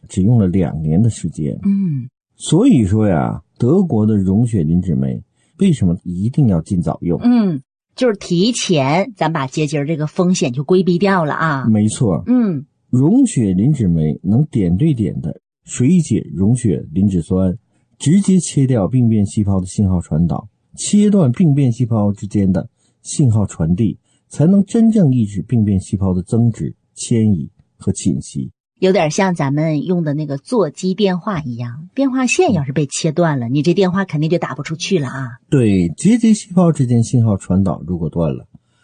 只用了2年的时间。所以说呀，德国的溶血磷脂酶为什么一定要尽早用？ 就是提前咱把结节这个风险就规避掉了啊。 没错。溶血磷脂酶能点对点的水解溶血磷脂酸，直接切掉病变细胞的信号传导，切断病变细胞之间的信号传递，才能真正抑制病变细胞的增殖、迁移和侵袭。 有点像咱们用的那个座机电话一样，电话线要是被切断了，你这电话肯定就打不出去了啊。 对，结节细胞之间信号传导如果断了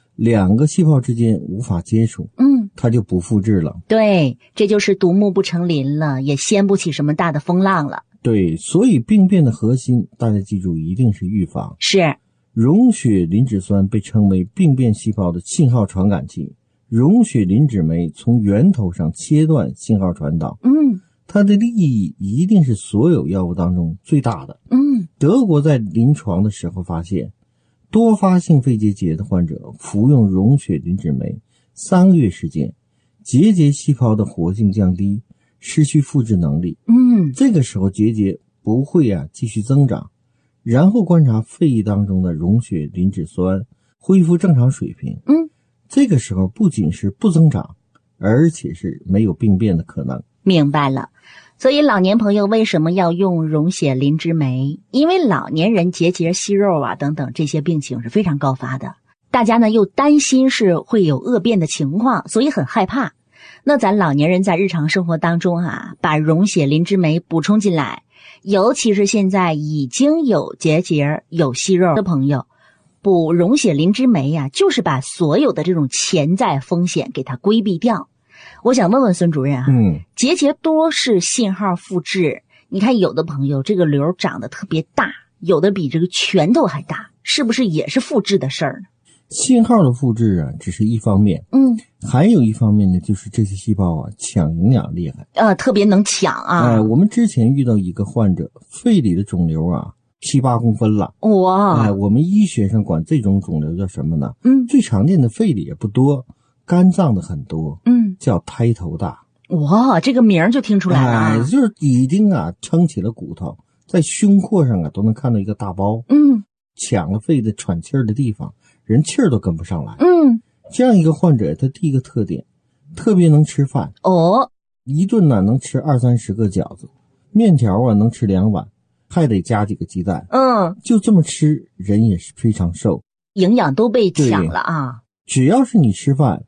，2个细胞之间无法接触，它就不复制了。 对，这就是独木不成林了，也掀不起什么大的风浪了。 对，所以病变的核心，大家记住，一定是预防。 是， 溶血磷脂酸被称为病变细胞的信号传感器，溶血磷脂酶从源头上切断信号传导，它的利益一定是所有药物当中最大的。德国在临床的时候发现，多发性肺结节的患者服用溶血磷脂酶3个月时间，结节细胞的活性降低，失去复制能力。这个时候结节不会继续增长，然后观察肺液当中的溶血磷脂酸恢复正常水平。这个时候不仅是不增长，而且是没有病变的可能。 明白了。所以老年朋友为什么要用溶血磷脂酶？因为老年人结节、息肉等等这些病情是非常高发的，大家呢又担心是会有恶变的情况，所以很害怕。那咱老年人在日常生活当中把溶血磷脂酶补充进来，尤其是现在已经有结节、有息肉的朋友，补溶血磷脂酶就是把所有的这种潜在风险给它规避掉。我想问问孙主任结节多是信号复制，你看有的朋友这个瘤长得特别大，有的比这个拳头还大，是不是也是复制的事儿呢？ 信号的复制只是一方面，还有一方面呢，就是这些细胞抢营养厉害， 特别能抢我们之前遇到一个患者，肺里的肿瘤7、8公分了。 哇！ 我们医学上管这种肿瘤叫什么呢？最常见的肺里也不多，肝脏的很多，叫胎头大。 哇，这个名就听出来了就是已经撑起了骨头，在胸廓上都能看到一个大包，抢了肺的喘气儿的地方，人气儿都跟不上来。这样一个患者，他第一个特点，特别能吃饭。一顿能吃20-30个饺子，面条能吃2碗，还得加几个鸡蛋。就这么吃，人也是非常瘦， 营养都被抢了只要是你吃饭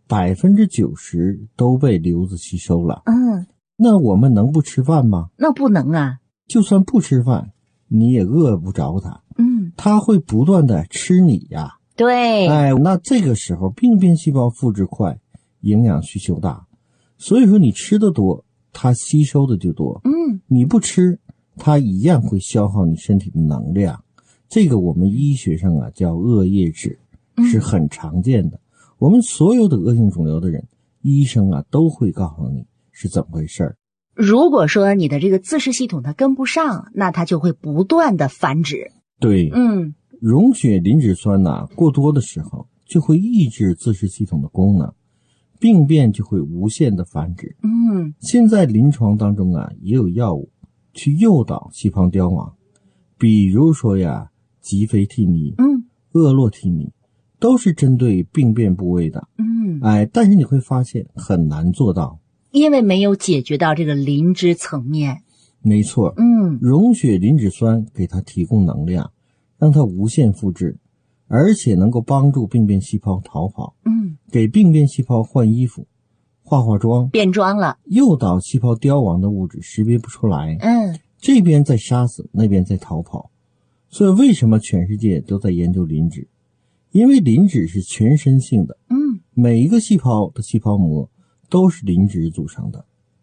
，90%都被瘤子吸收了。那我们能不吃饭吗？ 那不能就算不吃饭，你也饿不着它。它会不断的吃你对。 那这个时候病变细胞复制快，营养需求大，所以说你吃的多，它吸收的就多。你不吃，它一样会消耗你身体的能量。这个我们医学上叫恶液质，是很常见的。我们所有的恶性肿瘤的人，医生都会告诉你是怎么回事。 如果说你的这个自噬系统它跟不上，那它就会不断的繁殖。 对。溶血磷脂酸过多的时候，就会抑制自噬系统的功能，病变就会无限的繁殖。现在临床当中也有药物去诱导细胞凋亡，比如说吉非替尼、厄洛替尼，都是针对病变部位的。但是你会发现很难做到， 因为没有解决到这个磷脂层面。 没错。溶血磷脂酸给它提供能量，让它无限复制，而且能够帮助病变细胞逃跑。给病变细胞换衣服、化妆、 变装了， 诱导细胞凋亡的物质识别不出来。这边在杀死，那边在逃跑。所以为什么全世界都在研究磷脂？因为磷脂是全身性的，每一个细胞的细胞膜都是磷脂组成的。